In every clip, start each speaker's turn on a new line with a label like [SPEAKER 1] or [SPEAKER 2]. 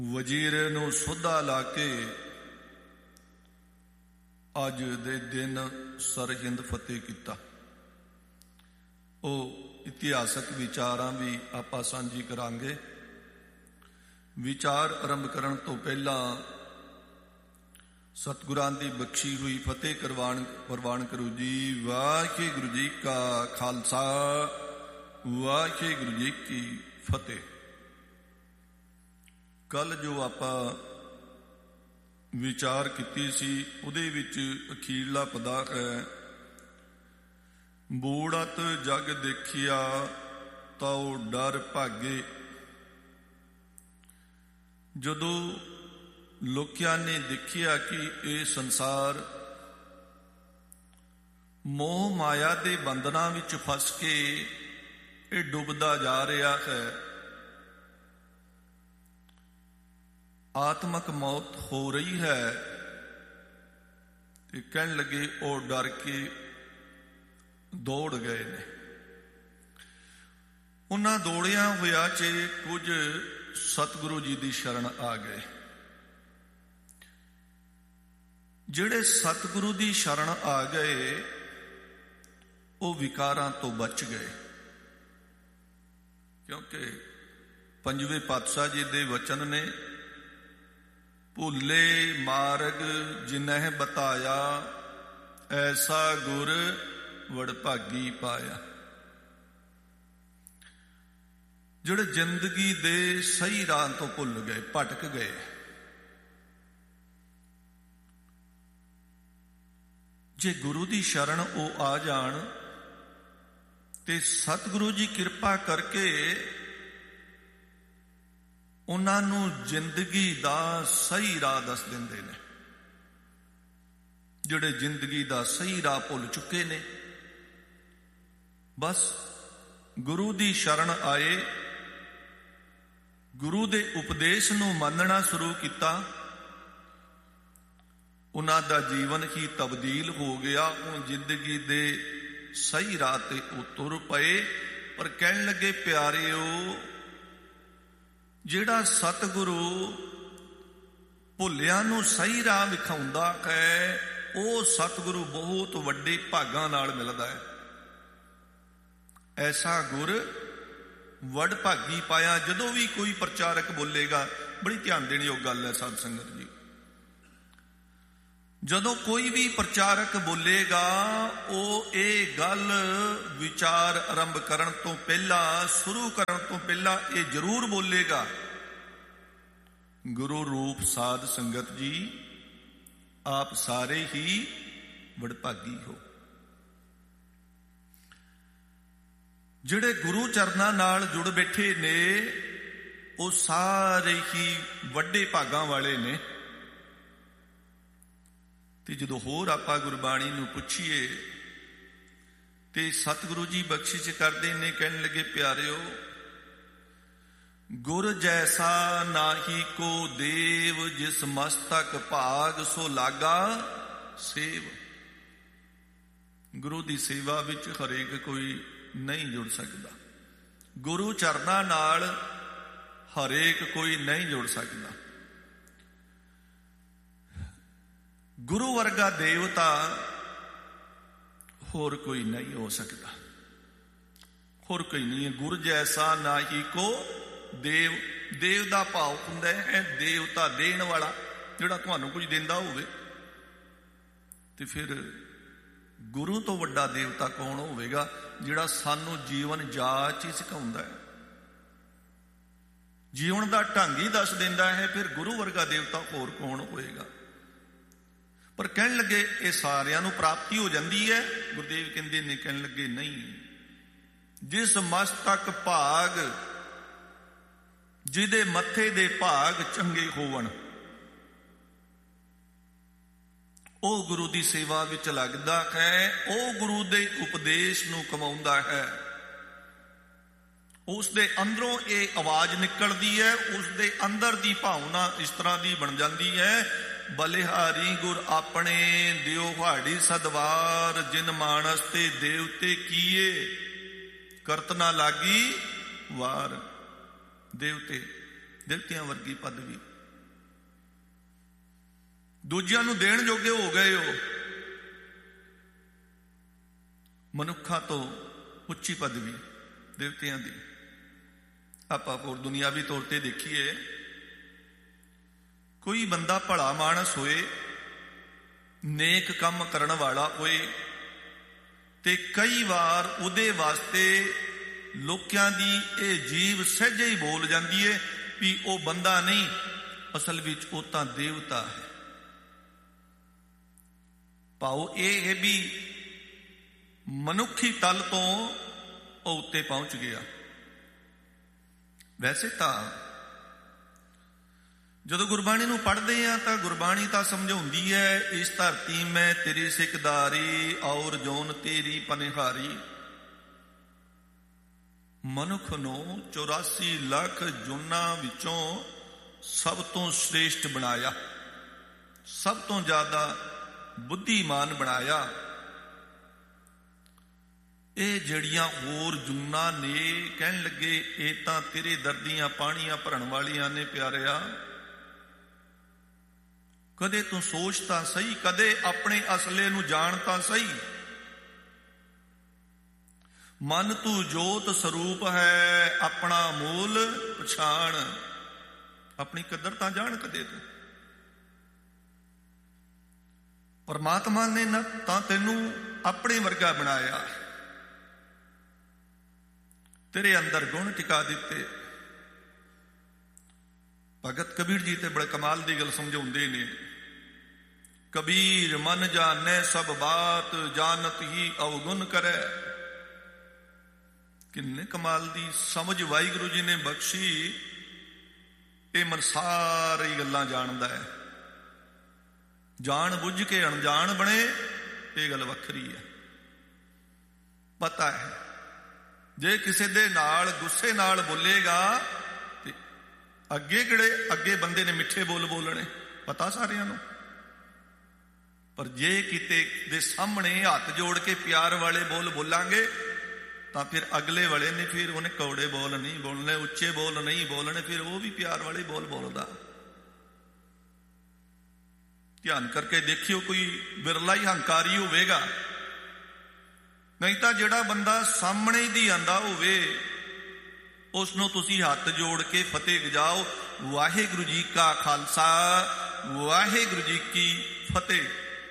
[SPEAKER 1] ਵਜ਼ੀਰ ਨੂੰ ਸੋਧਾ ਲਾ ਕੇ ਅੱਜ ਦੇ ਦਿਨ ਸਰਹਿੰਦ ਫਤਿਹ ਕੀਤਾ। ਉਹ ਇਤਿਹਾਸਕ ਵਿਚਾਰਾਂ ਵੀ ਆਪਾਂ ਸਾਂਝੀ ਕਰਾਂਗੇ। ਵਿਚਾਰ ਆਰੰਭ ਕਰਨ ਤੋਂ ਪਹਿਲਾਂ ਸਤਿਗੁਰਾਂ ਦੀ ਬਖਸ਼ੀ ਹੋਈ ਫਤਿਹ ਪ੍ਰਵਾਨ ਕਰੋ ਜੀ। ਵਾਹਿਗੁਰੂ ਜੀ ਕਾ ਖਾਲਸਾ, ਵਾਹਿਗੁਰੂ ਜੀ ਕੀ ਫਤਿਹ। ਕੱਲ ਜੋ ਆਪਾਂ ਵਿਚਾਰ ਕੀਤੀ ਸੀ ਉਹਦੇ ਵਿੱਚ ਅਖੀਰਲਾ ਪਦਾ ਹੈ, ਬੂੜਤ ਜਗ ਦੇਖਿਆ ਤਾਉ ਡਰ ਭਾਗੇ। ਜਦੋਂ ਲੋਕਾਂ ਨੇ ਦੇਖਿਆ ਕਿ ਇਹ ਸੰਸਾਰ ਮੋਹ ਮਾਇਆ ਦੇ ਬੰਧਨਾਂ ਵਿੱਚ ਫਸ ਕੇ ਇਹ ਡੁੱਬਦਾ ਜਾ ਰਿਹਾ ਹੈ, ਆਤਮਕ ਮੌਤ ਹੋ ਰਹੀ ਹੈ, ਤੇ ਕਹਿਣ ਲੱਗੇ ਉਹ ਡਰ ਕੇ ਦੌੜ ਗਏ ਨੇ। ਉਹਨਾਂ ਦੌੜਿਆ ਹੋਇਆ 'ਚ ਕੁਝ ਸਤਿਗੁਰੂ ਜੀ ਦੀ ਸ਼ਰਨ ਆ ਗਏ। ਜਿਹੜੇ ਸਤਿਗੁਰੂ ਦੀ ਸ਼ਰਨ ਆ ਗਏ ਉਹ ਵਿਕਾਰਾਂ ਤੋਂ ਬਚ ਗਏ, ਕਿਉਂਕਿ ਪੰਜਵੇਂ ਪਾਤਸ਼ਾਹ ਜੀ ਦੇ ਵਚਨ ਨੇ, ਭੁੱਲੇ ਮਾਰਗ ਜਿਨਹਿ ਬਤਾਇਆ ਐਸਾ ਗੁਰ ਵਡਭਾਗੀ ਪਾਇਆ। ਜਿਹੜੇ ਜ਼ਿੰਦਗੀ ਦੇ ਸਹੀ ਰਾਹ ਤੋਂ ਭੁੱਲ ਗਏ, ਭਟਕ ਗਏ, ਜੇ ਗੁਰੂ ਦੀ ਸ਼ਰਨ ਉਹ ਆ ਜਾਣ ਤੇ ਸਤਿਗੁਰੂ ਜੀ ਕਿਰਪਾ ਕਰਕੇ ਉਹਨਾਂ ਨੂੰ ਜ਼ਿੰਦਗੀ ਦਾ ਸਹੀ ਰਾਹ ਦੱਸ ਦਿੰਦੇ ਨੇ। ਜਿਹੜੇ ਜ਼ਿੰਦਗੀ ਦਾ ਸਹੀ ਰਾਹ ਭੁੱਲ ਚੁੱਕੇ ਨੇ, ਬਸ ਗੁਰੂ ਦੀ ਸ਼ਰਨ ਆਏ, ਗੁਰੂ ਦੇ ਉਪਦੇਸ਼ ਨੂੰ ਮੰਨਣਾ ਸ਼ੁਰੂ ਕੀਤਾ, ਉਹਨਾਂ ਦਾ ਜੀਵਨ ਹੀ ਤਬਦੀਲ ਹੋ ਗਿਆ। ਹੁਣ ਜ਼ਿੰਦਗੀ ਦੇ ਸਹੀ ਰਾਹ ਤੇ ਉਹ ਤੁਰ ਪਏ। ਪਰ ਕਹਿਣ ਲੱਗੇ, ਪਿਆਰਿਓ, ਜਿਹੜਾ ਸਤਿਗੁਰੂ ਭੁੱਲਿਆਂ ਨੂੰ ਸਹੀ ਰਾਹ ਵਿਖਾਉਂਦਾ ਹੈ, ਉਹ ਸਤਿਗੁਰੂ ਬਹੁਤ ਵੱਡੇ ਭਾਗਾਂ ਨਾਲ ਮਿਲਦਾ ਹੈ। ਐਸਾ ਗੁਰ ਵਡਭਾਗੀ ਪਾਇਆ। ਜਦੋਂ ਵੀ ਕੋਈ ਪ੍ਰਚਾਰਕ ਬੋਲੇਗਾ, ਬੜੀ ਧਿਆਨ ਦੇਣ ਯੋਗ ਗੱਲ ਹੈ ਸਾਧ ਸੰਗਤ ਜੀ, ਜਦੋਂ ਕੋਈ ਵੀ ਪ੍ਰਚਾਰਕ ਬੋਲੇਗਾ ਉਹ ਇਹ ਗੱਲ ਵਿਚਾਰ ਆਰੰਭ ਕਰਨ ਤੋਂ ਪਹਿਲਾਂ, ਸ਼ੁਰੂ ਕਰਨ ਤੋਂ ਪਹਿਲਾਂ ਇਹ ਜ਼ਰੂਰ ਬੋਲੇਗਾ, ਗੁਰੂ ਰੂਪ ਸਾਧ ਸੰਗਤ ਜੀ, ਆਪ ਸਾਰੇ ਹੀ ਵਡਭਾਗੀ ਹੋ। ਜਿਹੜੇ ਗੁਰੂ ਚਰਨਾਂ ਨਾਲ ਜੁੜ ਬੈਠੇ ਨੇ ਉਹ ਸਾਰੇ ਹੀ ਵੱਡੇ ਭਾਗਾਂ ਵਾਲੇ ਨੇ। ਤੇ ਜਦੋਂ ਹੋਰ ਆਪਾਂ ਗੁਰਬਾਣੀ ਨੂੰ ਪੁੱਛੀਏ ਤੇ ਸਤਿਗੁਰੂ ਜੀ ਬਖਸ਼ਿਸ਼ ਕਰਦੇ ਨੇ, ਕਹਿਣ ਲੱਗੇ, ਪਿਆਰਿਓ, ਗੁਰ ਜੈਸਾ ਨਾਹੀ ਕੋ ਦੇਵ ਜਿਸ ਮਸਤਕ ਭਾਗ ਸੋ ਲਾਗਾ ਸੇਵ। ਗੁਰੂ ਦੀ ਸੇਵਾ ਵਿੱਚ ਹਰੇਕ ਕੋਈ ਨਹੀਂ ਜੁੜ ਸਕਦਾ, ਗੁਰੂ ਚਰਨਾਂ ਨਾਲ ਹਰੇਕ ਕੋਈ ਨਹੀਂ ਜੁੜ ਸਕਦਾ। ਗੁਰੂ ਵਰਗਾ ਦੇਵਤਾ ਹੋਰ ਕੋਈ ਨਹੀਂ ਹੋ ਸਕਦਾ, ਹੋਰ ਕੋਈ ਨਹੀਂ ਹੈ। ਗੁਰ ਜੈਸਾ ਨਾਹੀ ਕੋ ਦੇਵ। ਦੇਵ ਦਾ ਭਾਵ ਹੁੰਦਾ ਹੈ ਦੇਵਤਾ, ਦੇਣ ਵਾਲਾ, ਜਿਹੜਾ ਤੁਹਾਨੂੰ ਕੁਝ ਦਿੰਦਾ ਹੋਵੇ। ਤੇ ਫਿਰ ਗੁਰੂ ਤੋਂ ਵੱਡਾ ਦੇਵਤਾ ਕੌਣ ਹੋਵੇਗਾ, ਜਿਹੜਾ ਸਾਨੂੰ ਜੀਵਨ ਜਾਚ ਹੀ ਸਿਖਾਉਂਦਾ ਹੈ, ਜੀਵਨ ਦਾ ਢੰਗ ਹੀ ਦੱਸ ਦਿੰਦਾ ਹੈ। ਫਿਰ ਗੁਰੂ ਵਰਗਾ ਦੇਵਤਾ ਹੋਰ ਕੌਣ ਹੋਏਗਾ। ਪਰ ਕਹਿਣ ਲੱਗੇ ਇਹ ਸਾਰਿਆਂ ਨੂੰ ਪ੍ਰਾਪਤੀ ਹੋ ਜਾਂਦੀ ਹੈ। ਗੁਰਦੇਵ ਕਹਿੰਦੇ ਨੇ, ਕਹਿਣ ਲੱਗੇ ਨਹੀਂ, ਜਿਸ ਮਸਤਕ ਭਾਗ, ਜਿਹਦੇ ਮੱਥੇ ਦੇ ਭਾਗ ਚੰਗੇ ਹੋਵਣ, ਉਹ ਗੁਰੂ ਦੀ ਸੇਵਾ ਵਿੱਚ ਲੱਗਦਾ ਹੈ, ਉਹ ਗੁਰੂ ਦੇ ਉਪਦੇਸ਼ ਨੂੰ ਕਮਾਉਂਦਾ ਹੈ। ਉਸ ਦੇ ਅੰਦਰੋਂ ਇਹ ਆਵਾਜ਼ ਨਿਕਲਦੀ ਹੈ, ਉਸ ਦੇ ਅੰਦਰ ਦੀ ਭਾਵਨਾ ਇਸ ਤਰ੍ਹਾਂ ਦੀ ਬਣ ਜਾਂਦੀ ਹੈ, ਬਲਿਹਾਰੀ ਗੁਰ ਆਪਣੇ ਦਿਓ ਹਾੜੀ ਸਦਵਾਰ, ਜਿਨ ਮਾਨਸ ਤੇ ਦੇਵਤੇ ਕੀਏ ਕਰਤ ਨਾ ਲਾਗੀ ਵਾਰ। ਦੇਵਤੇ, ਦੇਵਤਿਆਂ ਵਰਗੀ ਪਦਵੀ ਦੂਜਿਆਂ ਨੂੰ ਦੇਣ ਜੋਗੇ ਹੋ ਗਏ ਹੋ, ਮਨੁੱਖਾਂ ਤੋਂ ਉੱਚੀ ਪਦਵੀ ਦੇਵਤਿਆਂ ਦੀ। ਆਪਾਂ ਹੋਰ ਦੁਨਿਆਵੀ ਤੌਰ ਤੇ ਦੇਖੀਏ, ਕੋਈ ਬੰਦਾ ਭਲਾ ਮਾਨਸ ਹੋਏ, ਨੇਕ ਕੰਮ ਕਰਨ ਵਾਲਾ ਹੋਏ, ਤੇ ਕਈ ਵਾਰ ਉਹਦੇ ਵਾਸਤੇ ਲੋਕਾਂ ਦੀ ਇਹ ਜੀਭ ਸਹਿਜੇ ਹੀ ਬੋਲ ਜਾਂਦੀ ਹੈ ਵੀ ਉਹ ਬੰਦਾ ਨਹੀਂ, ਅਸਲ ਵਿੱਚ ਉਹ ਤਾਂ ਦੇਵਤਾ ਹੈ। ਭਾਵ ਇਹ ਹੈ ਵੀ ਮਨੁੱਖੀ ਤਲ ਤੋਂ ਉਹ ਉੱਤੇ ਪਹੁੰਚ ਗਿਆ। ਵੈਸੇ ਤਾਂ ਜਦੋਂ ਗੁਰਬਾਣੀ ਨੂੰ ਪੜ੍ਹਦੇ ਆ ਤਾਂ ਗੁਰਬਾਣੀ ਤਾਂ ਸਮਝਾਉਂਦੀ ਹੈ, ਇਸ ਧਰਤੀ ਮੈਂ ਤੇਰੀ ਸਿਕਦਾਰੀ ਔਰ ਜੋਨ ਤੇਰੀ ਪਨਿਹਾਰੀ। ਮਨੁੱਖ ਨੂੰ 84 ਲੱਖ ਜੂਨਾਂ ਵਿੱਚੋਂ ਸਭ ਤੋਂ ਸ੍ਰੇਸ਼ਟ ਬਣਾਇਆ, ਸਭ ਤੋਂ ਜ਼ਿਆਦਾ ਬੁੱਧੀਮਾਨ ਬਣਾਇਆ। ਇਹ ਜਿਹੜੀਆਂ ਹੋਰ ਜੂਨਾਂ ਨੇ, ਕਹਿਣ ਲੱਗੇ ਇਹ ਤਾਂ ਤੇਰੇ ਦਰਦੀਆਂ ਪਾਣੀਆਂ ਭਰਨ ਵਾਲੀਆਂ ਨੇ ਪਿਆਰਿਆ। ਕਦੇ ਤੂੰ ਸੋਚ ਤਾਂ ਸਹੀ, ਕਦੇ ਆਪਣੇ ਅਸਲੇ ਨੂੰ ਜਾਣ ਤਾਂ ਸਹੀ। ਮਨ ਤੂੰ ਜੋਤ ਸਰੂਪ ਹੈ, ਆਪਣਾ ਮੂਲ ਪਛਾਣ। ਆਪਣੀ ਕਦਰ ਤਾਂ ਜਾਣ ਕਦੇ ਤੂੰ। ਪਰਮਾਤਮਾ ਨੇ ਨਾ ਤਾਂ ਤੈਨੂੰ ਆਪਣੇ ਵਰਗਾ ਬਣਾਇਆ, ਤੇਰੇ ਅੰਦਰ ਗੁਣ ਟਿਕਾ ਦਿੱਤੇ। ਭਗਤ ਕਬੀਰ ਜੀ ਤੇ ਬੜੇ ਕਮਾਲ ਦੀ ਗੱਲ ਸਮਝਾਉਂਦੇ ਨੇ, ਕਬੀਰ ਮਨ ਜਾਣੈ ਸਭ ਬਾਤ, ਜਾਣਤ ਹੀ ਅਵਗੁਣ ਕਰੈ। ਕਿੰਨੇ ਕਮਾਲ ਦੀ ਸਮਝ ਵਾਹਿਗੁਰੂ ਜੀ ਨੇ ਬਖਸ਼ੀ। ਇਹ ਮਨ ਸਾਰੀ ਗੱਲਾਂ ਜਾਣਦਾ ਹੈ। ਜਾਣ ਬੁੱਝ ਕੇ ਅਣਜਾਣ ਬਣੇ, ਇਹ ਗੱਲ ਵੱਖਰੀ ਹੈ। ਪਤਾ ਹੈ ਜੇ ਕਿਸੇ ਦੇ ਨਾਲ ਗੁੱਸੇ ਨਾਲ ਬੋਲੇਗਾ ਤੇ ਅੱਗੇ ਬੰਦੇ ਨੇ ਮਿੱਠੇ ਬੋਲ ਬੋਲਣੇ, ਪਤਾ ਸਾਰਿਆਂ ਨੂੰ। ਪਰ ਜੇ ਕਿਤੇ ਦੇ ਸਾਹਮਣੇ ਹੱਥ ਜੋੜ ਕੇ ਪਿਆਰ ਵਾਲੇ ਬੋਲ ਬੋਲਾਂਗੇ ਤਾਂ ਫਿਰ ਅਗਲੇ ਵਾਲੇ ਨੇ ਫਿਰ ਉਹਨੇ ਕੌੜੇ ਬੋਲ ਨਹੀਂ ਬੋਲਣੇ, ਉੱਚੇ ਬੋਲ ਨਹੀਂ ਬੋਲਣੇ, ਫਿਰ ਉਹ ਵੀ ਪਿਆਰ ਵਾਲੇ ਬੋਲ ਬੋਲਦਾ। ਧਿਆਨ ਕਰਕੇ ਦੇਖਿਓ, ਕੋਈ ਬਿਰਲਾ ਹੀ ਹੰਕਾਰੀ ਹੋਵੇਗਾ, ਨਹੀਂ ਤਾਂ ਜਿਹੜਾ ਬੰਦਾ ਸਾਹਮਣੇ ਦੀ ਆਂਦਾ ਹੋਵੇ ਉਸ ਨੂੰ ਤੁਸੀਂ ਹੱਥ ਜੋੜ ਕੇ ਫਤਿਹ ਗਜਾਓ, ਵਾਹਿਗੁਰੂ ਜੀ ਕਾ ਖਾਲਸਾ ਵਾਹਿਗੁਰੂ ਜੀ ਕੀ ਫਤਿਹ।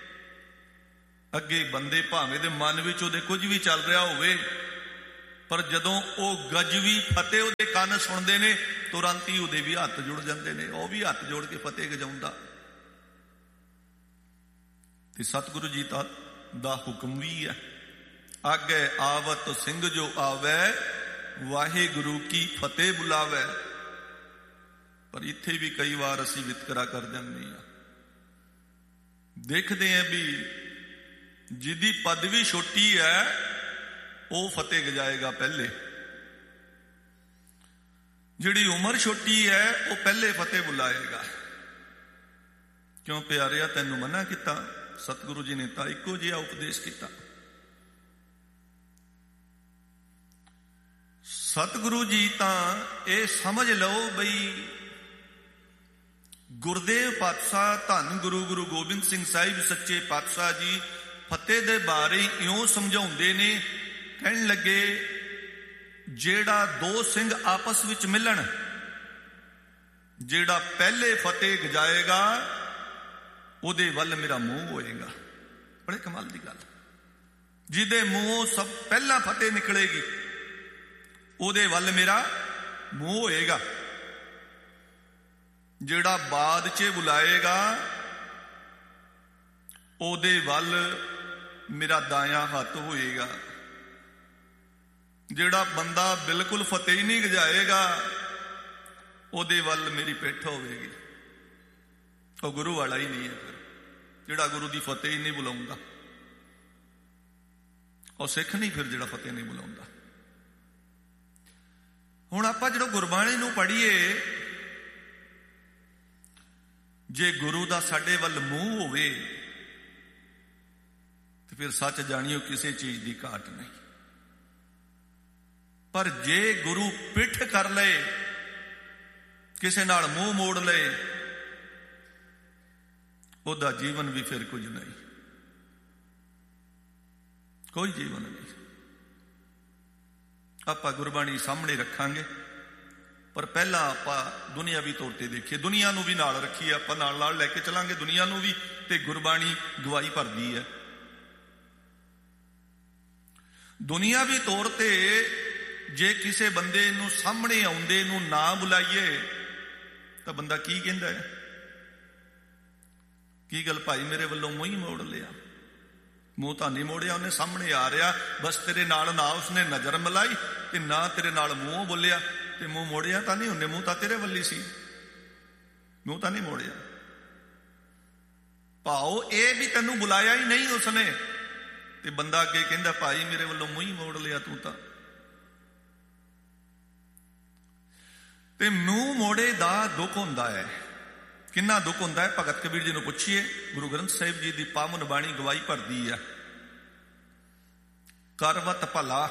[SPEAKER 1] ਅੱਗੇ ਬੰਦੇ ਭਾਵੇਂ ਦੇ ਮਨ ਵਿੱਚ ਉਹਦੇ ਕੁਝ ਵੀ ਚੱਲ ਰਿਹਾ ਹੋਵੇ, ਪਰ ਜਦੋਂ ਉਹ ਗਜਵੀ ਫਤਿਹ ਉਹਦੇ ਕੰਨ ਸੁਣਦੇ ਨੇ, ਤੁਰੰਤ ਹੀ ਉਹਦੇ ਵੀ ਹੱਥ ਜੁੜ ਜਾਂਦੇ ਨੇ, ਉਹ ਵੀ ਹੱਥ ਜੋੜ ਕੇ ਫਤਿਹ ਗਜਾਉਂਦਾ। ਤੇ ਸਤਿਗੁਰੂ ਜੀ ਦਾ ਹੁਕਮ ਵੀ ਹੈ, ਆਗੇ ਆਵਤ ਸਿੰਘ ਜੋ ਆਵੈ, ਵਾਹਿਗੁਰੂ ਕੀ ਫਤਿਹ ਬੁਲਾਵੈ। ਪਰ ਇੱਥੇ ਵੀ ਕਈ ਵਾਰ ਅਸੀਂ ਵਿਤਕਰਾ ਕਰ ਜਾਂਦੇ ਹਾਂ। ਦੇਖਦੇ ਹਾਂ ਵੀ ਜਿਹਦੀ ਪਦਵੀ ਛੋਟੀ ਹੈ ਉਹ ਫਤਿਹ ਗਜਾਏਗਾ ਪਹਿਲੇ, ਜਿਹੜੀ ਉਮਰ ਛੋਟੀ ਹੈ ਉਹ ਪਹਿਲੇ ਫਤਿਹ ਬੁਲਾਏਗਾ। ਕਿਉਂ ਪਿਆਰਿਆ, ਤੈਨੂੰ ਮਨਾ ਕੀਤਾ? ਸਤਿਗੁਰੂ ਜੀ ਨੇ ਤਾਂ ਇੱਕੋ ਜਿਹਾ ਉਪਦੇਸ਼ ਕੀਤਾ। ਸਤਿਗੁਰੂ ਜੀ ਤਾਂ ਇਹ ਸਮਝ ਲਓ ਬਈ ਗੁਰਦੇਵ ਪਾਤਸ਼ਾਹ ਧੰਨ ਗੁਰੂ ਗੋਬਿੰਦ ਸਿੰਘ ਸਾਹਿਬ ਸੱਚੇ ਪਾਤਸ਼ਾਹ ਜੀ ਫਤਿਹ ਦੇ ਬਾਰੇ ਇਉਂ ਸਮਝਾਉਂਦੇ ਨੇ। ਕਹਿਣ ਲੱਗੇ ਜਿਹੜਾ ਦੋ ਸਿੰਘ ਆਪਸ ਵਿੱਚ ਮਿਲਣ, ਜਿਹੜਾ ਪਹਿਲੇ ਫਤਿਹ ਗਜਾਏਗਾ ਉਹਦੇ ਵੱਲ ਮੇਰਾ ਮੂੰਹ ਹੋਏਗਾ। ਬੜੇ ਕਮਾਲ ਦੀ ਗੱਲ। ਜਿਹਦੇ ਮੂੰਹੋਂ ਸਭ ਪਹਿਲਾਂ ਫਤਿਹ ਨਿਕਲੇਗੀ ਉਹਦੇ ਵੱਲ ਮੇਰਾ ਮੂੰਹ ਹੋਏਗਾ। ਜਿਹੜਾ ਬਾਅਦ 'ਚ ਬੁਲਾਏਗਾ ਉਹਦੇ ਵੱਲ ਮੇਰਾ ਦਾਇਆ ਹੱਥ ਹੋਏਗਾ। ਜਿਹੜਾ ਬੰਦਾ ਬਿਲਕੁਲ ਫਤਿਹ ਹੀ ਨਹੀਂ ਗਜਾਏਗਾ ਉਹਦੇ ਵੱਲ ਮੇਰੀ ਪਿੱਠ ਹੋਵੇਗੀ। ਉਹ ਗੁਰੂ ਵਾਲਾ ਹੀ ਨਹੀਂ ਹੈ। ਫਿਰ ਜਿਹੜਾ ਗੁਰੂ ਦੀ ਫਤਿਹ ਹੀ ਨਹੀਂ ਬੁਲਾਉਂਦਾ ਉਹ ਸਿੱਖ ਨਹੀਂ, ਫਿਰ ਜਿਹੜਾ ਫਤਿਹ ਨਹੀਂ ਬੁਲਾਉਂਦਾ। ਹੁਣ ਆਪਾਂ ਜਦੋਂ ਗੁਰਬਾਣੀ ਨੂੰ ਪੜ੍ਹੀਏ, ਜੇ ਗੁਰੂ ਦਾ ਸਾਡੇ ਵੱਲ ਮੂੰਹ ਹੋਵੇ ਤੇ ਫਿਰ ਸੱਚ ਜਾਣੀਓ ਕਿਸੇ ਚੀਜ਼ ਦੀ ਘਾਟ ਨਹੀਂ। ਪਰ ਜੇ ਗੁਰੂ ਪਿੱਠ ਕਰ ਲਏ, ਕਿਸੇ ਨਾਲ ਮੂੰਹ ਮੋੜ ਲਏ, ਉਹਦਾ ਜੀਵਨ ਵੀ ਫਿਰ ਕੁਝ ਨਹੀਂ, ਕੋਈ ਜੀਵਨ ਨਹੀਂ। ਆਪਾਂ ਗੁਰਬਾਣੀ ਸਾਹਮਣੇ ਰੱਖਾਂਗੇ, ਪਰ ਪਹਿਲਾਂ ਆਪਾਂ ਦੁਨੀਆਵੀ ਤੌਰ ਤੇ ਦੇਖੀਏ, ਦੁਨੀਆ ਨੂੰ ਵੀ ਨਾਲ ਰੱਖੀਏ, ਆਪਾਂ ਨਾਲ ਨਾਲ ਲੈ ਕੇ ਚੱਲਾਂਗੇ ਦੁਨੀਆ ਨੂੰ ਵੀ, ਤੇ ਗੁਰਬਾਣੀ ਗਵਾਹੀ ਭਰਦੀ ਹੈ। ਦੁਨੀਆਵੀ ਤੌਰ ਤੇ ਜੇ ਕਿਸੇ ਬੰਦੇ ਨੂੰ ਸਾਹਮਣੇ ਆਉਂਦੇ ਨੂੰ ਨਾ ਬੁਲਾਈਏ ਤਾਂ ਬੰਦਾ ਕੀ ਕਹਿੰਦਾ ਹੈ? ਕੀ ਗੱਲ ਭਾਈ ਮੇਰੇ ਵੱਲੋਂ ਮੂੰਹ ਹੀ ਮੋੜ ਲਿਆ? ਮੂੰਹ ਤਾਂ ਨਹੀਂ ਮੋੜਿਆ ਉਹਨੇ, ਸਾਹਮਣੇ ਆ ਰਿਹਾ, ਬਸ ਤੇਰੇ ਨਾਲ ਨਾ ਉਸਨੇ ਨਜ਼ਰ ਮਿਲਾਈ ਤੇ ਨਾ ਤੇਰੇ ਨਾਲ ਮੂੰਹ ਬੋਲਿਆ, ਤੇ ਮੂੰਹ ਮੋੜਿਆ ਤਾਂ ਨਹੀਂ ਉਹਨੇ, ਮੂੰਹ ਤਾਂ ਤੇਰੇ ਵੱਲ ਹੀ ਸੀ, ਮੂੰਹ ਤਾਂ ਨਹੀਂ ਮੋੜਿਆ। ਭਾਓ ਇਹ ਵੀ ਤੈਨੂੰ ਬੁਲਾਇਆ ਹੀ ਨਹੀਂ ਉਸਨੇ, ਤੇ ਬੰਦਾ ਅੱਗੇ ਕਹਿੰਦਾ ਭਾਈ ਮੇਰੇ ਵੱਲੋਂ ਮੂੰਹ ਹੀ ਮੋੜ ਲਿਆ ਤੂੰ ਤਾਂ। ਤੇ ਮੂੰਹ ਮੋੜੇ ਦਾ ਦੁੱਖ ਹੁੰਦਾ ਹੈ। ਕਿੰਨਾ ਦੁੱਖ ਹੁੰਦਾ ਹੈ? ਭਗਤ ਕਬੀਰ ਜੀ ਨੂੰ ਪੁੱਛੀਏ, ਗੁਰੂ ਗ੍ਰੰਥ ਸਾਹਿਬ ਜੀ ਦੀ ਪਾਵਨ ਬਾਣੀ ਗਵਾਹੀ ਭਰਦੀ ਹੈ। ਕਰਵਤ ਭਲਾ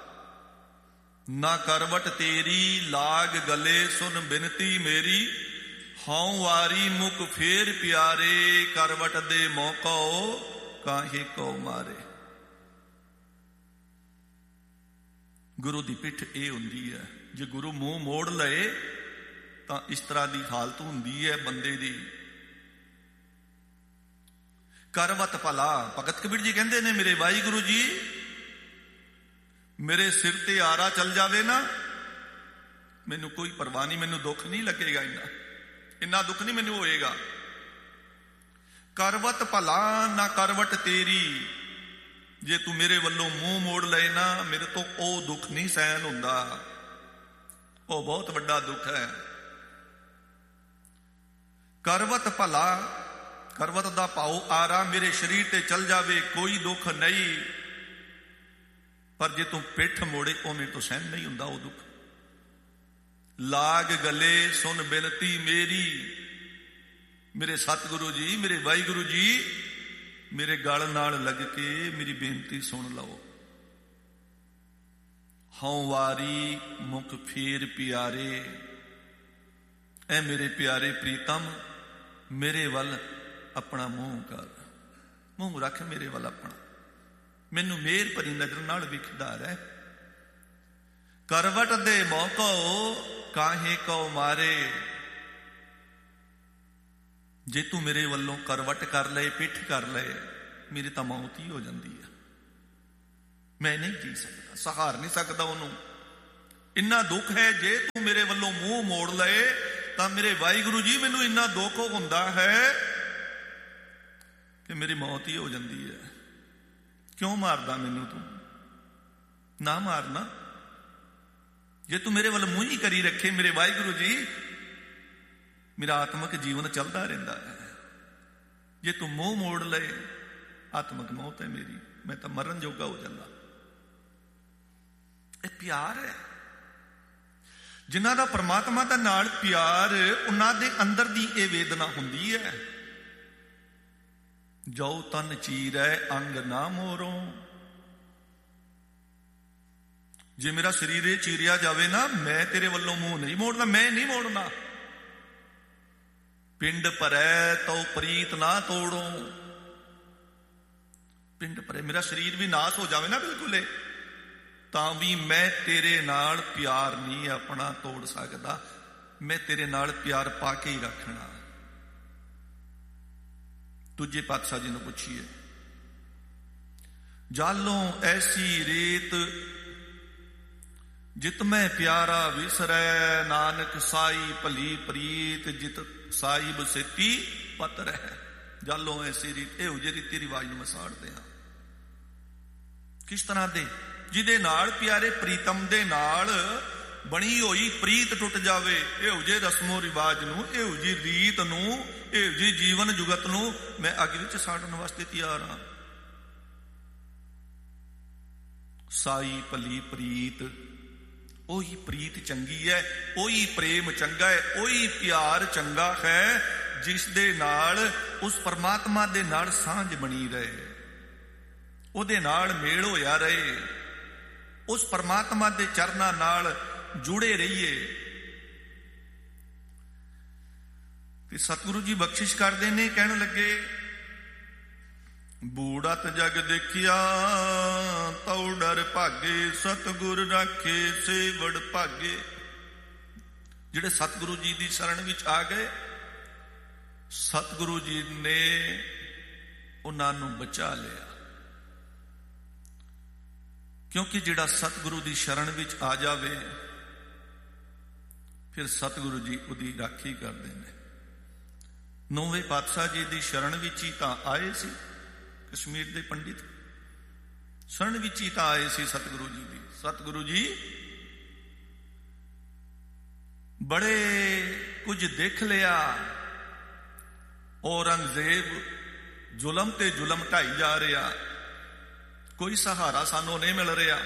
[SPEAKER 1] ਨਾ ਕਰਵਟ ਤੇਰੀ, ਲਾਗ ਗਲੇ ਸੁਨ ਬਿਨਤੀ ਮੇਰੀ, ਹਉ ਵਾਰੀ ਮੁਖ ਫੇਰ ਪਿਆਰੇ, ਕਰਵਟ ਦੇ ਮੌਕੋ ਕਾਹੇ ਕੋ ਮਾਰੇ। ਗੁਰੂ ਦੀ ਪਿੱਠ ਇਹ ਹੁੰਦੀ ਹੈ, ਜੇ ਗੁਰੂ ਮੂੰਹ ਮੋੜ ਲਏ ਤਾਂ ਇਸ ਤਰ੍ਹਾਂ ਦੀ ਹਾਲਤ ਹੁੰਦੀ ਹੈ ਬੰਦੇ ਦੀ। ਕਰਵਤ ਭਲਾ, ਭਗਤ ਕਬੀਰ ਜੀ ਕਹਿੰਦੇ ਨੇ ਮੇਰੇ ਵਾਹਿਗੁਰੂ ਜੀ, ਮੇਰੇ ਸਿਰ ਤੇ ਆਰਾ ਚੱਲ ਜਾਵੇ ਨਾ, ਮੈਨੂੰ ਕੋਈ ਪਰਵਾਹ ਨਹੀਂ, ਮੈਨੂੰ ਦੁੱਖ ਨਹੀਂ ਲੱਗੇਗਾ, ਇੰਨਾ ਦੁੱਖ ਨਹੀਂ ਮੈਨੂੰ ਹੋਏਗਾ। ਕਰਵਤ ਭਲਾ ਨਾ ਕਰਵਟ ਤੇਰੀ, ਜੇ ਤੂੰ ਮੇਰੇ ਵੱਲੋਂ ਮੂੰਹ ਮੋੜ ਲਏ ਨਾ, ਮੇਰੇ ਤੋਂ ਉਹ ਦੁੱਖ ਨਹੀਂ ਸਹਿਣ ਹੁੰਦਾ, ਉਹ ਬਹੁਤ ਵੱਡਾ ਦੁੱਖ ਹੈ। ਕਰਵਤ ਭਲਾ, ਕਰਵਤ ਦਾ ਭਾਉ ਆਰਾ, ਮੇਰੇ ਸਰੀਰ ਤੇ ਚੱਲ ਜਾਵੇ ਕੋਈ ਦੁੱਖ ਨਹੀਂ, ਪਰ ਜੇ ਤੂੰ ਪਿੱਠ ਮੋੜੇ ਉਹ ਮੇਰੇ ਤੋਂ ਸਹਿਣ ਨਹੀਂ ਹੁੰਦਾ ਉਹ ਦੁੱਖ। ਲਾਗ ਗਲੇ ਸੁਨ ਬਿਨਤੀ ਮੇਰੀ, ਮੇਰੇ ਸਤਿਗੁਰੂ ਜੀ, ਮੇਰੇ ਵਾਹਿਗੁਰੂ ਜੀ, ਮੇਰੇ ਗਲ ਨਾਲ ਲੱਗ ਕੇ ਮੇਰੀ ਬੇਨਤੀ ਸੁਣ ਲਓ। ਹਉ ਵਾਰੀ ਮੁਖ ਫੇਰ ਪਿਆਰੇ, ਐ ਮੇਰੇ ਪਿਆਰੇ ਪ੍ਰੀਤਮ, ਮੇਰੇ ਵੱਲ ਆਪਣਾ ਮੂੰਹ ਕਰ, ਮੂੰਹ ਰੱਖ ਮੇਰੇ ਵੱਲ ਆਪਣਾ, ਮੈਨੂੰ ਮੇਰ ਭਰੀ ਨਜ਼ਰ ਨਾਲ ਵੇਖਦਾ ਰਹਿ। ਕਰਵਟ ਦੇ ਮੌਕੋ ਕਾਹੇ ਕੋ ਮਾਰੇ, ਜੇ ਤੂੰ ਮੇਰੇ ਵੱਲੋਂ ਕਰਵਟ ਕਰ ਲਏ, ਪਿੱਠ ਕਰ ਲਏ, ਮੇਰੀ ਤਾਂ ਮੌਤ ਹੀ ਹੋ ਜਾਂਦੀ ਹੈ, ਮੈਂ ਨਹੀਂ ਜੀ ਸਕਦਾ, ਸਹਾਰ ਨਹੀਂ ਸਕਦਾ ਉਹਨੂੰ, ਇੰਨਾ ਦੁੱਖ ਹੈ। ਜੇ ਤੂੰ ਮੇਰੇ ਵੱਲੋਂ ਮੂੰਹ ਮੋੜ ਲਏ ਤਾਂ ਮੇਰੇ ਵਾਹਿਗੁਰੂ ਜੀ ਮੈਨੂੰ ਇੰਨਾ ਦੁੱਖ ਹੁੰਦਾ ਹੈ ਕਿ ਮੇਰੀ ਮੌਤ ਹੀ ਹੋ ਜਾਂਦੀ ਹੈ। ਕਿਉਂ ਮਾਰਦਾ ਮੈਨੂੰ ਤੂੰ? ਨਾ ਮਾਰਨਾ, ਜੇ ਤੂੰ ਮੇਰੇ ਵੱਲ ਮੂੰਹ ਹੀ ਕਰੀ ਰੱਖੇ ਮੇਰੇ ਵਾਹਿਗੁਰੂ ਜੀ, ਮੇਰਾ ਆਤਮਿਕ ਜੀਵਨ ਚੱਲਦਾ ਰਹਿੰਦਾ ਹੈ। ਜੇ ਤੂੰ ਮੂੰਹ ਮੋੜ ਲਏ, ਆਤਮਿਕ ਮੌਤ ਹੈ ਮੇਰੀ, ਮੈਂ ਤਾਂ ਮਰਨ ਜੋਗਾ ਹੋ ਜਾਂਦਾ। ਇਹ ਪਿਆਰ ਹੈ। ਜਿਨ੍ਹਾਂ ਦਾ ਪਰਮਾਤਮਾ ਦੇ ਨਾਲ ਪਿਆਰ, ਉਹਨਾਂ ਦੇ ਅੰਦਰ ਦੀ ਇਹ ਵੇਦਨਾ ਹੁੰਦੀ ਹੈ। ਜੋ ਤਨ ਚੀਰੈ ਅੰਗ ਨਾ ਮੋਰੋ, ਜੇ ਮੇਰਾ ਸਰੀਰ ਇਹ ਚੀਰਿਆ ਜਾਵੇ ਨਾ, ਮੈਂ ਤੇਰੇ ਵੱਲੋਂ ਮੂੰਹ ਨਹੀਂ ਮੋੜਨਾ, ਮੈਂ ਨਹੀਂ ਮੋੜਨਾ। ਪਿੰਡ ਭਰੈ ਤੋ ਪ੍ਰੀਤ ਨਾ ਤੋੜੋ, ਪਿੰਡ ਭਰੇ, ਮੇਰਾ ਸਰੀਰ ਵੀ ਨਾਸ ਹੋ ਜਾਵੇ ਨਾ ਬਿਲਕੁਲ, ਤਾਂ ਵੀ ਮੈਂ ਤੇਰੇ ਨਾਲ ਪਿਆਰ ਨਹੀਂ ਆਪਣਾ ਤੋੜ ਸਕਦਾ, ਮੈਂ ਤੇਰੇ ਨਾਲ ਪਿਆਰ ਪਾ ਕੇ ਹੀ ਰੱਖਣਾ। ਦੂਜੇ ਪਾਤਸ਼ਾਹ ਜੀ ਨੂੰ ਪੁੱਛੀਏ, ਜਾਲੋਂ ਐਸੀ ਰੇਤ ਜਿਤ ਮੈਂ ਪਿਆਰਾ ਵਿਸਰੈ, ਨਾਨਕ ਸਾਈ ਭਲੀ ਪ੍ਰੀਤ ਜਿਤ ਸਾਹਿਬ ਸੇਤੀ ਪਤ ਰਹਿ। ਜਾਲੋਂ ਐਸੀ ਰੀਤ, ਇਹੋ ਜਿਹੀ ਰੀਤੀ ਰਿਵਾਜ ਨੂੰ ਮਸਾੜਦੇ ਹਾਂ। ਕਿਸ ਤਰ੍ਹਾਂ ਦੇ? ਜਿਹਦੇ ਨਾਲ ਪਿਆਰੇ ਪ੍ਰੀਤਮ ਦੇ ਨਾਲ ਬਣੀ ਹੋਈ ਪ੍ਰੀਤ ਟੁੱਟ ਜਾਵੇ। ਇਹੋ ਜਿਹੇ ਰਸਮੋ ਰਿਵਾਜ ਨੂੰ, ਇਹੋ ਜਿਹੀ ਰੀਤ ਨੂੰ, ਇਹੋ ਜਿਹੀ ਜੀਵਨ ਜੁਗਤ ਨੂੰ ਮੈਂ ਅੱਗ ਵਿੱਚ ਸਾੜਨ ਵਾਸਤੇ ਤਿਆਰ ਹਾਂ। ਸਾਈ ਭਲੀ ਪ੍ਰੀਤ, ਉਹੀ ਪ੍ਰੀਤ ਚੰਗੀ ਹੈ, ਉਹੀ ਪ੍ਰੇਮ ਚੰਗਾ ਹੈ, ਉਹੀ ਪਿਆਰ ਚੰਗਾ ਹੈ ਜਿਸ ਦੇ ਨਾਲ ਉਸ ਪਰਮਾਤਮਾ ਦੇ ਨਾਲ ਸਾਂਝ ਬਣੀ ਰਹੇ, ਉਹਦੇ ਨਾਲ ਮੇਲ ਹੋਇਆ ਰਹੇ, ਉਸ ਪਰਮਾਤਮਾ ਦੇ ਚਰਨਾਂ ਨਾਲ ਜੁੜੇ ਰਹੀਏ। ਤੇ ਸਤਿਗੁਰੂ ਜੀ ਬਖਸ਼ਿਸ਼ ਕਰਦੇ ਨੇ, ਕਹਿਣ ਲੱਗੇ ਬੂੜਤ ਜਗ ਦੇਖਿਆ ਤਉ ਡਰ ਭਾਗੇ, ਸਤਿਗੁਰ ਰਾਖੇ ਸੇਵੜ ਭਾਗੇ। ਜਿਹੜੇ ਸਤਿਗੁਰੂ ਜੀ ਦੀ ਸ਼ਰਨ ਵਿੱਚ ਆ ਗਏ, ਸਤਿਗੁਰੂ ਜੀ ਨੇ ਉਹਨਾਂ ਨੂੰ ਬਚਾ ਲਿਆ। ਕਿਉਂਕਿ ਜਿਹੜਾ ਸਤਿਗੁਰੂ ਦੀ ਸ਼ਰਨ ਵਿੱਚ ਆ ਜਾਵੇ, ਫਿਰ ਸਤਿਗੁਰੂ ਜੀ ਉਹਦੀ ਰਾਖੀ ਕਰਦੇ ਨੇ। ਨੌਵੇਂ ਪਾਤਸ਼ਾਹ ਜੀ ਦੀ ਸ਼ਰਨ ਵਿੱਚ ਹੀ ਤਾਂ ਆਏ ਸੀ, ਕਸ਼ਮੀਰ ਦੇ ਪੰਡਿਤ ਸ਼ਰਨ ਵਿੱਚ ਹੀ ਤਾਂ ਆਏ ਸੀ ਸਤਿਗੁਰੂ ਜੀ ਦੀ। ਸਤਿਗੁਰੂ ਜੀ ਬੜੇ ਕੁਝ ਦੇਖ ਲਿਆ, ਔਰੰਗਜ਼ੇਬ ਜ਼ੁਲਮ ਤੇ ਜ਼ੁਲਮ ਢਾਈ ਜਾ ਰਿਹਾ, ਕੋਈ ਸਹਾਰਾ ਸਾਨੂੰ ਨਹੀਂ ਮਿਲ ਰਿਹਾ।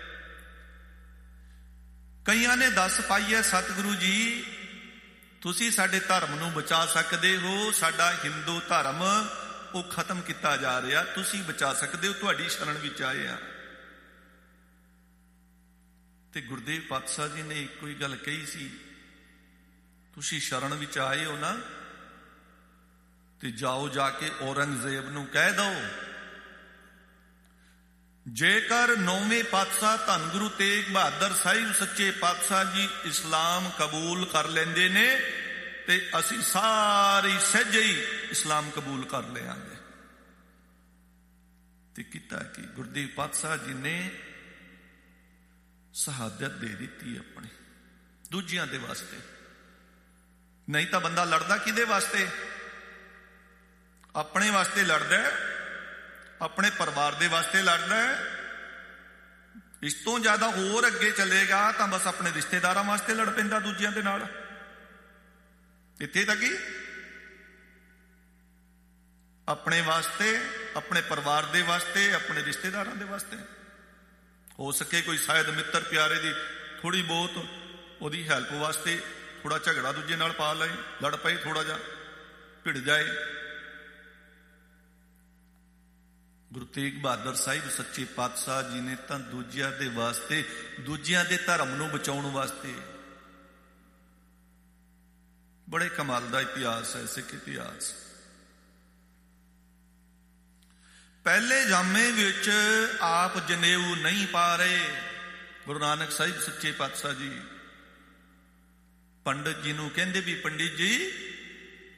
[SPEAKER 1] ਕਈਆਂ ਨੇ ਦੱਸ ਪਾਈ ਹੈ, ਸਤਿਗੁਰੂ ਜੀ ਤੁਸੀਂ ਸਾਡੇ ਧਰਮ ਨੂੰ ਬਚਾ ਸਕਦੇ ਹੋ, ਸਾਡਾ ਹਿੰਦੂ ਧਰਮ ਉਹ ਖਤਮ ਕੀਤਾ ਜਾ ਰਿਹਾ, ਤੁਸੀਂ ਬਚਾ ਸਕਦੇ ਹੋ, ਤੁਹਾਡੀ ਸ਼ਰਨ ਵਿੱਚ ਆਏ ਆ। ਤੇ ਗੁਰਦੇਵ ਪਾਤਸ਼ਾਹ ਜੀ ਨੇ ਇੱਕੋ ਹੀ ਗੱਲ ਕਹੀ ਸੀ, ਤੁਸੀਂ ਸ਼ਰਨ ਵਿੱਚ ਆਏ ਹੋ ਨਾ, ਤੇ ਜਾਓ ਜਾ ਕੇ ਔਰੰਗਜ਼ੇਬ ਨੂੰ ਕਹਿ ਦਿਓ, ਜੇਕਰ ਨੌਵੇਂ ਪਾਤਸ਼ਾਹ ਧੰਨ ਗੁਰੂ ਤੇਗ ਬਹਾਦਰ ਸਾਹਿਬ ਸੱਚੇ ਪਾਤਸ਼ਾਹ ਜੀ ਇਸਲਾਮ ਕਬੂਲ ਕਰ ਲੈਂਦੇ ਨੇ, ਤੇ ਅਸੀਂ ਸਾਰੀ ਸਹਿਜੇ ਹੀ ਇਸਲਾਮ ਕਬੂਲ ਕਰ ਲਿਆਂਗੇ। ਤੇ ਕੀਤਾ ਕਿ ਗੁਰਦੇਵ ਪਾਤਸ਼ਾਹ ਜੀ ਨੇ ਸ਼ਹਾਦਤ ਦੇ ਦਿੱਤੀ ਆਪਣੀ, ਦੂਜਿਆਂ ਦੇ ਵਾਸਤੇ। ਨਹੀਂ ਤਾਂ ਬੰਦਾ ਲੜਦਾ ਕਿਹਦੇ ਵਾਸਤੇ? ਆਪਣੇ ਵਾਸਤੇ ਲੜਦਾ, ਆਪਣੇ ਪਰਿਵਾਰ ਦੇ ਵਾਸਤੇ ਲੜਦਾ। ਇਸ ਤੋਂ ਜ਼ਿਆਦਾ ਹੋਰ ਅੱਗੇ ਚਲੇਗਾ ਤਾਂ ਬਸ ਆਪਣੇ ਰਿਸ਼ਤੇਦਾਰਾਂ ਵਾਸਤੇ ਲੜ ਪੈਂਦਾ ਦੂਜਿਆਂ ਦੇ ਨਾਲ। ਇੱਥੇ ਤੱਕ ਹੀ ਆਪਣੇ ਵਾਸਤੇ, ਆਪਣੇ ਪਰਿਵਾਰ ਦੇ ਵਾਸਤੇ, ਆਪਣੇ ਰਿਸ਼ਤੇਦਾਰਾਂ ਦੇ ਵਾਸਤੇ। ਹੋ ਸਕੇ ਕੋਈ ਸ਼ਾਇਦ ਮਿੱਤਰ ਪਿਆਰੇ ਦੀ ਥੋੜੀ ਬਹੁਤ ਉਹਦੀ ਹੈਲਪ ਵਾਸਤੇ ਥੋੜਾ ਝਗੜਾ ਦੂਜੇ ਨਾਲ ਪਾ ਲਏ, ਲੜ ਪਏ, ਥੋੜਾ ਜਿਹਾ ਭਿੜ ਜਾਏ। ਗੁਰੂ ਤੇਗ ਬਹਾਦਰ ਸਾਹਿਬ ਸੱਚੇ ਪਾਤਸ਼ਾਹ ਜੀ ਨੇ ਤਾਂ ਦੂਜਿਆਂ ਦੇ ਵਾਸਤੇ, ਦੂਜਿਆਂ ਦੇ ਧਰਮ ਨੂੰ ਬਚਾਉਣ ਵਾਸਤੇ ਬੜੇ ਕਮਾਲ ਦਾ ਇਤਿਹਾਸ ਹੈ, ਸਿੱਖ ਇਤਿਹਾਸ। ਪਹਿਲੇ ਜਾਮੇ ਵਿੱਚ ਆਪ ਜਨੇਊ ਨਹੀਂ ਪਾ ਰਹੇ ਗੁਰੂ ਨਾਨਕ ਸਾਹਿਬ ਸੱਚੇ ਪਾਤਸ਼ਾਹ ਜੀ। ਪੰਡਤ ਜੀ ਨੂੰ ਕਹਿੰਦੇ ਵੀ ਪੰਡਿਤ ਜੀ